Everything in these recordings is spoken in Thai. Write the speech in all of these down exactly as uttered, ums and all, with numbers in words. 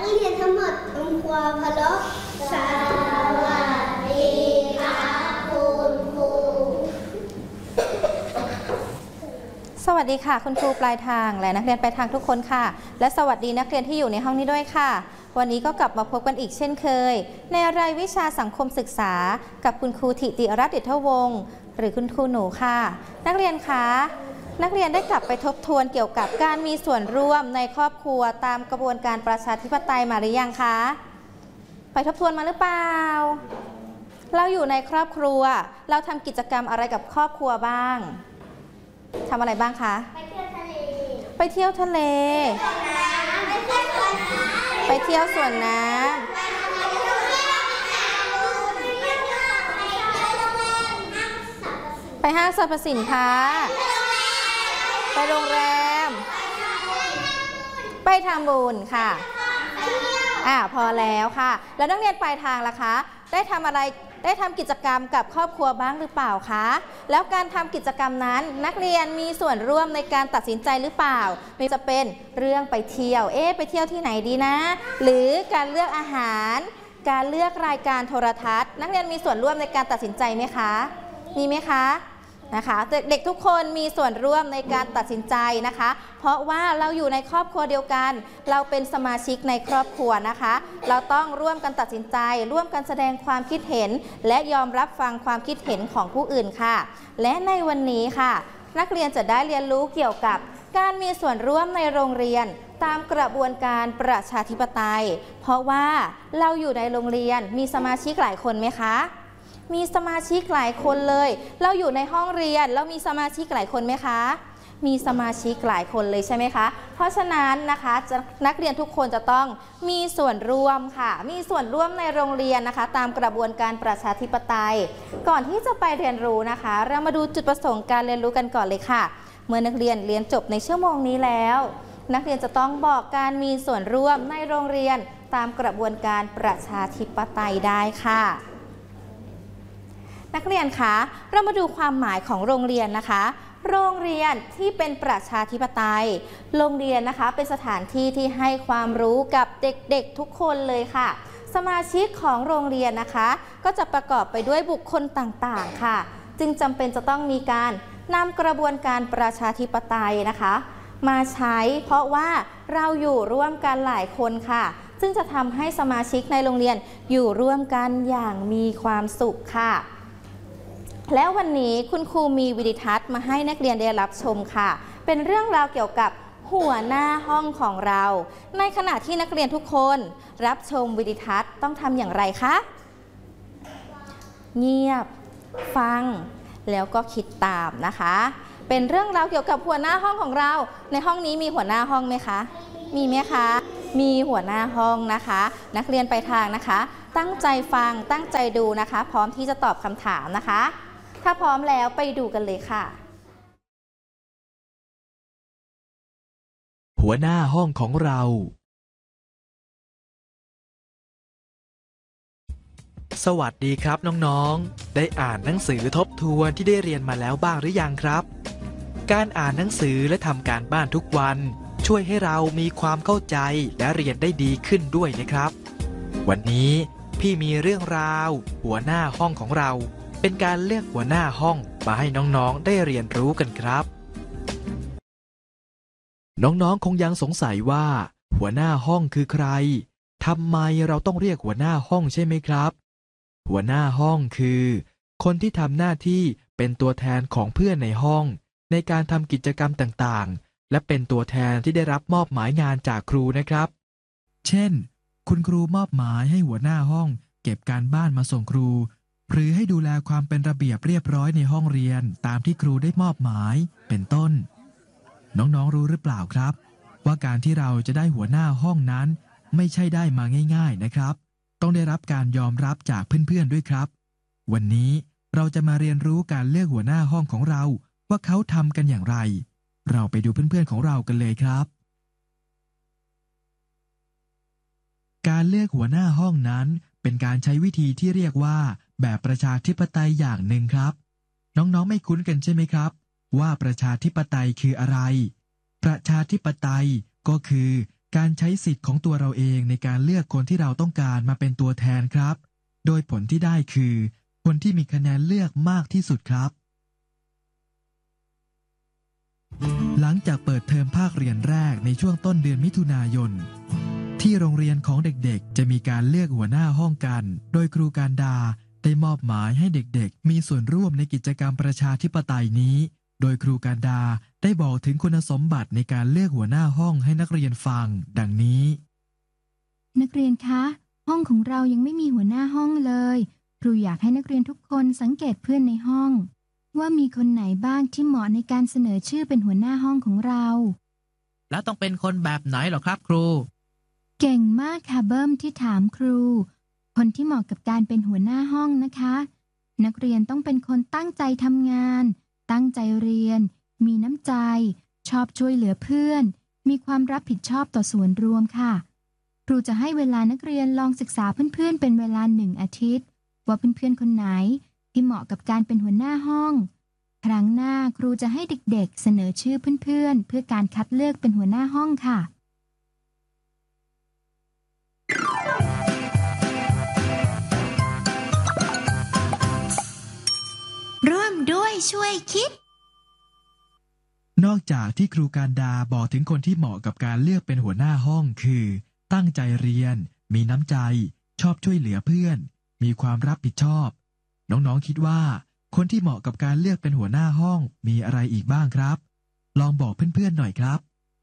กเรียนทั้งหมดทำความเคารพสวัสดีค่ะคุณครูสวัสดีค่ะคุณครูปลายทางและนักเรียนปลายทางทุกคนค่ะและสวัสดีนักเรียนที่อยู่ในห้องนี้ด้วยค่ะวันนี้ก็กลับมาพบกันอีกเช่นเคยในรายวิชาสังคมศึกษากับคุณครูธิติรัตน์ เดชวงศ์หรือคุณครูหนูค่ะนักเรียนคะนักเรียนได้กลับไปทบทวนเกี่ยวกับการมีส่วนร่วมในครอบครัวตามกระบวนการประชาธิปไตยมาหรือยังคะไปทบทวนมาหรือเปล่าเราอยู่ในครอบครัวเราทำกิจกรรมอะไรกับครอบครัวบ้างทำอะไรบ้างคะไปเที่ยวทะเลไปเที่ยวสวนน้ำไปห้างสรรพสินค้าไปโรงแรมไปทำบุญค่ะอ่าพอแล้วค่ะแล้วนักเรียนปลายทางล่ะคะได้ทำอะไรได้ทำกิจกรรมกับครอบครัวบ้างหรือเปล่าคะแล้วการทำกิจกรรมนั้นนักเรียนมีส่วนร่วมในการตัดสินใจหรือเปล่าไม่จะเป็นเรื่องไปเที่ยวเอ๊ะไปเที่ยวที่ไหนดีนะหรือการเลือกอาหารการเลือกรายการโทรทัศน์นักเรียนมีส่วนร่วมในการตัดสินใจไหมคะมีไหมคะนะคะเด็กทุกคนมีส่วนร่วมในการตัดสินใจนะคะเพราะว่าเราอยู่ในครอบครัวเดียวกันเราเป็นสมาชิกในครอบครัวนะคะเราต้องร่วมกันตัดสินใจร่วมกันแสดงความคิดเห็นและยอมรับฟังความคิดเห็นของผู้อื่นค่ะและในวันนี้ค่ะนักเรียนจะได้เรียนรู้เกี่ยวกับการมีส่วนร่วมในโรงเรียนตามกระบวนการประชาธิปไตยเพราะว่าเราอยู่ในโรงเรียนมีสมาชิกหลายคนไหมคะมีสมาชิกหลายคนเลยเราอยู่ในห้องเรียนแล้วมีสมาชิกหลายคนไหมคะมีสมาชิกหลายคนเลยใช่ไหมคะเพราะฉะนั้นนะคะนักเรียนทุกคนจะต้องมีส่วนร่วมค่ะมีส่วนร่วมในโรงเรียนนะคะตามกระบวนการประชาธิปไตยก่อนที่จะไปเรียนรู้นะคะเรามาดูจุดประสงค์การเรียนรู้กันก่อนเลยค่ะเมื่อนักเรียนเรียนจบในชั่วโมงนี้แล้วนักเรียนจะต้องบอกการมีส่วนร่วมในโรงเรียนตามกระบวนการประชาธิปไตยได้ค่ะนักเรียนคะเรามาดูความหมายของโรงเรียนนะคะโรงเรียนที่เป็นประชาธิปไตยโรงเรียนนะคะเป็นสถานที่ที่ให้ความรู้กับเด็กๆทุกคนเลยค่ะสมาชิกของโรงเรียนนะคะก็จะประกอบไปด้วยบุคคลต่างๆค่ะจึงจำเป็นจะต้องมีการนำกระบวนการประชาธิปไตยนะคะมาใช้เพราะว่าเราอยู่ร่วมกันหลายคนค่ะซึ่งจะทำให้สมาชิกในโรงเรียนอยู่ร่วมกันอย่างมีความสุขค่ะแล้ววันนี้คุณครูมีวิดีทัศน์มาให้นักเรียนได้รับชมค่ะเป็นเรื่องราวเกี่ยวกับหัวหน้าห้องของเราในขณะที่นักเรียนทุกคนรับชมวิดีทัศน์ต้องทำอย่างไรคะเงียบฟังแล้วก็คิดตามนะคะเป็นเรื่องราวเกี่ยวกับหัวหน้าห้องของเราในห้องนี้มีหัวหน้าห้องไหมคะมีไหมคะมีหัวหน้าห้องนะคะนักเรียนไปทางนะคะตั้งใจฟังตั้งใจดูนะคะพร้อมที่จะตอบคำถามนะคะถ้าพร้อมแล้วไปดูกันเลยค่ะหัวหน้าห้องของเราสวัสดีครับน้องๆได้อ่านหนังสือทบทวนที่ได้เรียนมาแล้วบ้างหรือยังครับการอ่านหนังสือและทำการบ้านทุกวันช่วยให้เรามีความเข้าใจและเรียนได้ดีขึ้นด้วยนะครับวันนี้พี่มีเรื่องราวหัวหน้าห้องของเราเป็นการเลือกหัวหน้าห้องมาให้น้องๆได้เรียนรู้กันครับน้องๆคงยังสงสัยว่าหัวหน้าห้องคือใครทำไมเราต้องเรียกหัวหน้าห้องใช่ไหมครับหัวหน้าห้องคือคนที่ทำหน้าที่เป็นตัวแทนของเพื่อนในห้องในการทำกิจกรรมต่างๆและเป็นตัวแทนที่ได้รับมอบหมายงานจากครูนะครับเช่นคุณครูมอบหมายให้หัวหน้าห้องเก็บการบ้านมาส่งครูหรือให้ดูแลความเป็นระเบียบเรียบร้อยในห้องเรียนตามที่ครูได้มอบหมายเป็นต้นน้องๆรู้หรือเปล่าครับว่าการที่เราจะได้หัวหน้าห้องนั้นไม่ใช่ได้มาง่ายๆนะครับต้องได้รับการยอมรับจากเพื่อนๆด้วยครับวันนี้เราจะมาเรียนรู้การเลือกหัวหน้าห้องของเราว่าเขาทำกันอย่างไรเราไปดูเพื่อนๆของเรากันเลยครับการเลือกหัวหน้าห้องนั้นเป็นการใช้วิธีที่เรียกว่าแบบประชาธิปไตยอย่างหนึ่งครับน้องๆไม่คุ้นกันใช่ไหมครับว่าประชาธิปไตยคืออะไรประชาธิปไตยก็คือการใช้สิทธิ์ของตัวเราเองในการเลือกคนที่เราต้องการมาเป็นตัวแทนครับ โดยผลที่ได้คือคนที่มีคะแนนเลือกมากที่สุดครับ หลังจากเปิดเทอมภาคเรียนแรกในช่วงต้นเดือนมิถุนายนที่โรงเรียนของเด็กๆจะมีการเลือกหัวหน้าห้องกันโดยครูการดาได้มอบหมายให้เด็กๆมีส่วนร่วมในกิจกรรมประชาธิปไตยนี้โดยครูการดาได้บอกถึงคุณสมบัติในการเลือกหัวหน้าห้องให้นักเรียนฟังดังนี้นักเรียนคะห้องของเรายังไม่มีหัวหน้าห้องเลยครูอยากให้นักเรียนทุกคนสังเกตเพื่อนในห้องว่ามีคนไหนบ้างที่เหมาะในการเสนอชื่อเป็นหัวหน้าห้องของเราแล้วต้องเป็นคนแบบไหนหรอครับครูเก่งมากค่ะเบิ้มที่ถามครูคนที่เหมาะกับการเป็นหัวหน้าห้องนะคะนักเรียนต้องเป็นคนตั้งใจทำงานตั้งใจเรียนมีน้ำใจชอบช่วยเหลือเพื่อนมีความรับผิดชอบต่อส่วนรวมค่ะครูจะให้เวลานักเรียนลองศึกษาเพื่อนๆเป็นเวลาหนึ่งอาทิตย์ว่าเพื่อนๆคนไหนที่เหมาะกับการเป็นหัวหน้าห้องครั้งหน้าครูจะให้เด็กๆเสนอชื่อเพื่อนๆเพื่อการคัดเลือกเป็นหัวหน้าห้องค่ะร่วมด้วยช่วยคิดนอกจากที่ครูการดาบอกถึงคนที่เหมาะกับการเลือกเป็นหัวหน้าห้องคือตั้งใจเรียนมีน้ำใจชอบช่วยเหลือเพื่อนมีความรับผิดชอบน้องๆคิดว่าคนที่เหมาะกับการเลือกเป็นหัวหน้าห้องมีอะไรอีกบ้างครับลองบอกเพื่อนๆหน่อยครับ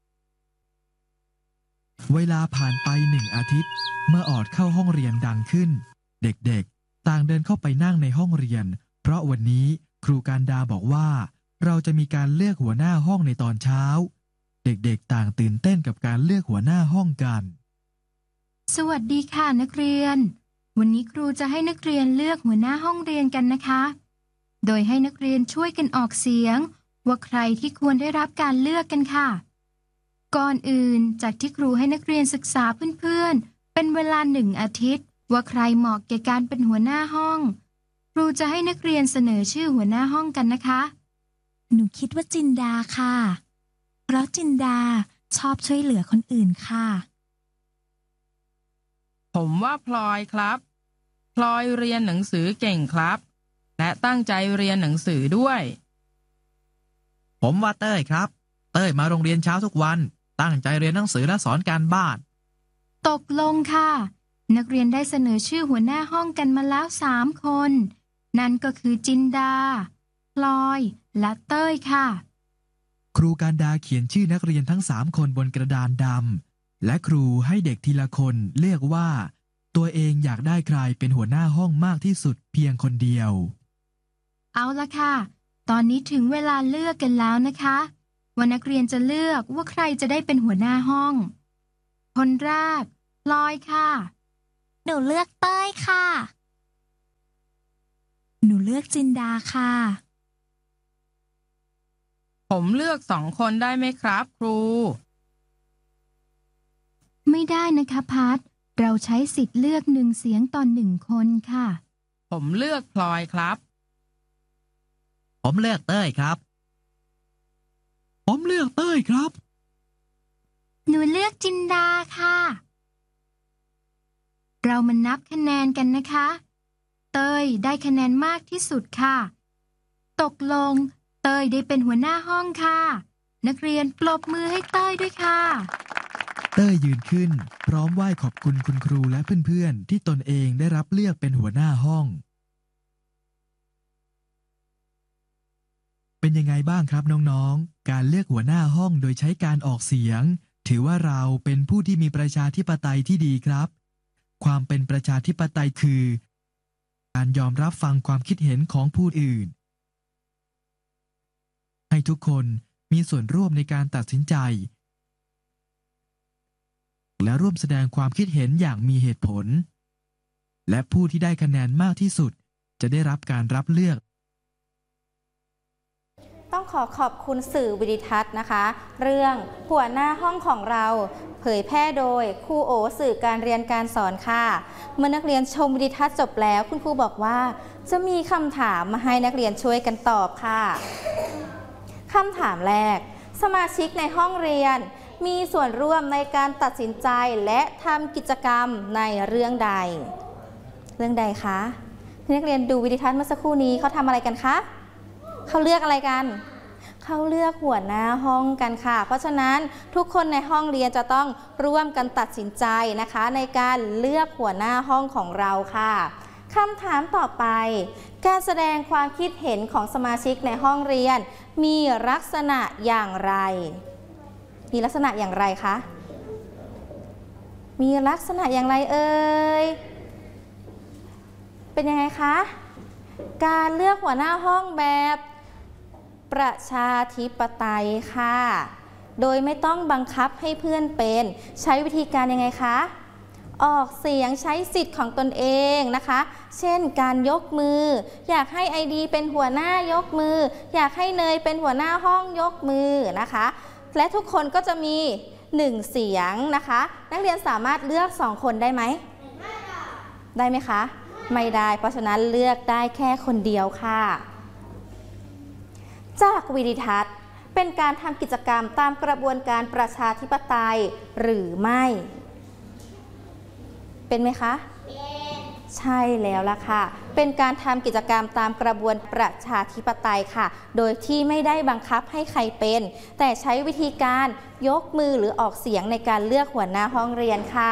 เวลาผ่านไปหนึ่งอาทิตย์เมื่อออดเข้าห้องเรียนดังขึ้นเด็กๆต่างเดินเข้าไปนั่งในห้องเรียนเพราะวันนี้ครูการดาบอกว่าเราจะมีการเลือกหัวหน้าห้องในตอนเช้าเด็กๆต่างตื่นเต้นกับการเลือกหัวหน้าห้องกันสวัสดีค่ะนักเรียนวันนี้ครูจะให้นักเรียนเลือกหัวหน้าห้องเรียนกันนะคะโดยให้นักเรียนช่วยกันออกเสียงว่าใครที่ควรได้รับการเลือกกันค่ะก่อนอื่นจากที่ครูให้นักเรียนศึกษาเพื่อนๆเป็นเวลาหนึ่งอาทิตย์ว่าใครเหมาะแก่การเป็นหัวหน้าห้องครูจะให้นักเรียนเสนอชื่อหัวหน้าห้องกันนะคะหนูคิดว่าจินดาค่ะเพราะจินดาชอบช่วยเหลือคนอื่นค่ะผมว่าพลอยครับพลอยเรียนหนังสือเก่งครับและตั้งใจเรียนหนังสือด้วยผมว่าเต้ยครับเต้ยมาโรงเรียนเช้าทุกวันตั้งใจเรียนหนังสือและสอนการบ้านตกลงค่ะนักเรียนได้เสนอชื่อหัวหน้าห้องกันมาแล้วสามคนนั่นก็คือจินดาพลอยและเต้ยค่ะครูการดาเขียนชื่อนักเรียนทั้งสามคนบนกระดานดำและครูให้เด็กทีละคนเลือกว่าตัวเองอยากได้ใครเป็นหัวหน้าห้องมากที่สุดเพียงคนเดียวเอาละค่ะตอนนี้ถึงเวลาเลือกกันแล้วนะคะว่านักเรียนจะเลือกว่าใครจะได้เป็นหัวหน้าห้องคนแรกพลอยค่ะหนูเลือกเต้ยค่ะหนูเลือกจินดาค่ะผมเลือกสองคนได้ไหมครับครูไม่ได้นะคะพัดเราใช้สิทธิ์เลือกหนึ่งเสียงต่อหนึ่งคนค่ะผมเลือกพลอยครับผมเลือกเต้ยครับผมเลือกเต้ยครับหนูเลือกจินดาค่ะเรามานับคะแนนกันนะคะเต้ยได้คะแนนมากที่สุดค่ะตกลงเต้ยได้เป็นหัวหน้าห้องค่ะนักเรียนปรบมือให้เต้ยด้วยค่ะเต้ยยืนขึ้นพร้อมไหว้ขอบคุณคุณครูและเพื่อนๆที่ตนเองได้รับเลือกเป็นหัวหน้าห้องเป็นยังไงบ้างครับน้องๆการเลือกหัวหน้าห้องโดยใช้การออกเสียงถือว่าเราเป็นผู้ที่มีประชาธิปไตยที่ดีครับความเป็นประชาธิปไตยคือการยอมรับฟังความคิดเห็นของผู้อื่นให้ทุกคนมีส่วนร่วมในการตัดสินใจและร่วมแสดงความคิดเห็นอย่างมีเหตุผลและผู้ที่ได้คะแนนมากที่สุดจะได้รับการรับเลือกต้องขอขอบคุณสื่อวิดิทัศน์นะคะเรื่องหัวหน้าห้องของเราเผยแพร่โดยครูโอสื่อการเรียนการสอนค่ะเมื่อนักเรียนชมวิดิทัศน์จบแล้วคุณครูบอกว่าจะมีคำถามมาให้นักเรียนช่วยกันตอบค่ะคำถามแรกสมาชิกในห้องเรียนมีส่วนร่วมในการตัดสินใจและทำกิจกรรมในเรื่องใดเรื่องใดคะนักเรียนดูวิดีทัศน์เมื่อสักครู่นี้เขาทำอะไรกันคะเขาเลือกอะไรกันเขาเลือกหัวหน้าห้องกันค่ะเพราะฉะนั้นทุกคนในห้องเรียนจะต้องร่วมกันตัดสินใจนะคะในการเลือกหัวหน้าห้องของเราค่ะคำถามต่อไปการแสดงความคิดเห็นของสมาชิกในห้องเรียนมีลักษณะอย่างไรมีลักษณะอย่างไรคะมีลักษณะอย่างไรเอ่ยเป็นยังไงคะการเลือกหัวหน้าห้องแบบประชาธิปไตยค่ะโดยไม่ต้องบังคับให้เพื่อนเป็นใช้วิธีการยังไงคะออกเสียงใช้สิทธิ์ของตนเองนะคะเช่นการยกมืออยากให้ไอดีเป็นหัวหน้ายกมืออยากให้เนยเป็นหัวหน้าห้องยกมือนะคะและทุกคนก็จะมีหนึ่งเสียงนะคะนักเรียนสามารถเลือกสองคนได้ไหมได้ไหมคะไม่ได้เพราะฉะนั้นเลือกได้แค่คนเดียวค่ะจากวิดีทัศน์เป็นการทำกิจกรรมตามกระบวนการประชาธิปไตยหรือไม่เป็นไหมคะใช่แล้วล่ะค่ะเป็นการทำกิจกรรมตามกระบวนประชาธิปไตยค่ะโดยที่ไม่ได้บังคับให้ใครเป็นแต่ใช้วิธีการยกมือหรือออกเสียงในการเลือกหัวหน้าห้องเรียนค่ะ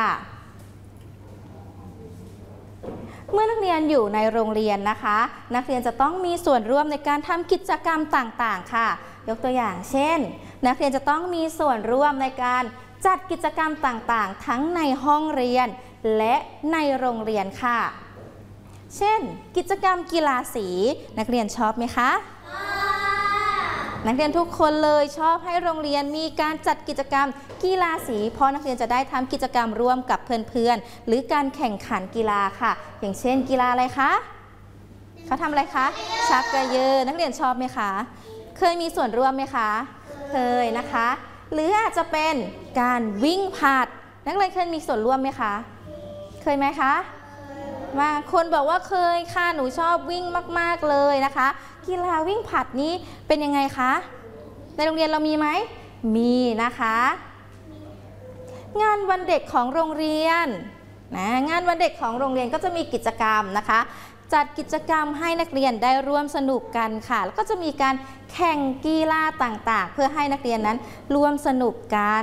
เมื่อนักเรียนอยู่ในโรงเรียนนะคะนักเรียนจะต้องมีส่วนร่วมในการทำกิจกรรมต่างๆค่ะยกตัวอย่างเช่นนักเรียนจะต้องมีส่วนร่วมในการจัดกิจกรรมต่างๆทั้งในห้องเรียนและในโรงเรียนค่ะเช่นกิจกรรมกีฬาสีนักเรียนชอบไหมคะนักเรียนทุกคนเลยชอบให้โรงเรียนมีการจัดกิจกรรมกีฬาสีเพราะนักเรียนจะได้ทำกิจกรรมร่วมกับเพื่อนๆหรือการแข่งขันกีฬาค่ะอย่างเช่นกีฬาอะไรคะเขาทำอะไรคะชักกระเยอนักเรียนชอบไหมคะเคยมีส่วนร่วมไหมคะเคยนะคะหรืออาจจะเป็นการวิ่งผลัดนักเรียนเคยมีส่วนร่วมไหมคะเคยไหมคะบางคนบอกว่าเคยค่ะหนูชอบวิ่งมากๆเลยนะคะกีฬาวิ่งผลัดนี้เป็นยังไงคะในโรงเรียนเรามีไหมมีนะคะงานวันเด็กของโรงเรียนนะงานวันเด็กของโรงเรียนก็จะมีกิจกรรมนะคะจัดกิจกรรมให้นักเรียนได้ร่วมสนุกกันค่ะแล้วก็จะมีการแข่งกีฬาต่างๆเพื่อให้นักเรียนนั้นร่วมสนุกกัน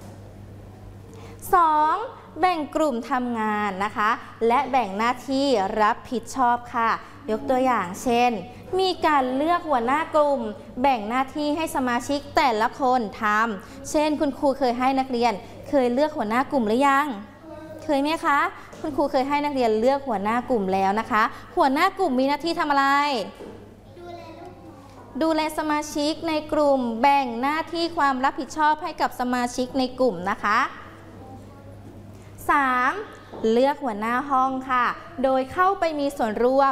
สองแบ่งกลุ่มทำงานนะคะและแบ่งหน้าที่รับผิดชอบค่ะยกตัวอย่างเช่นมีการเลือกหัวหน้ากลุ่มแบ่งหน้าที่ให้สมาชิกแต่ละคนทำเช่นคุณครูเคยให้นักเรียนเคยเลือกหัวหน้ากลุ่มหรือยังเคยไหมคะคุณครูเคยให้นักเรียนเลือกหัวหน้ากลุ่มแล้วนะคะหัวหน้ากลุ่มมีหน้าที่ทำอะไรดูแลสมาชิกในกลุ่มแบ่งหน้าที่ความรับผิดชอบให้กับสมาชิกในกลุ่มนะคะสามเลือกหัวหน้าห้องค่ะโดยเข้าไปมีส่วนร่วม